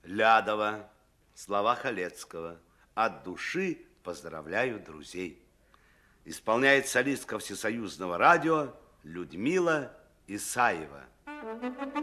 Лядова. Слова Халецкого. От души поздравляю друзей. Исполняет солистка Всесоюзного радио Людмила Исаева.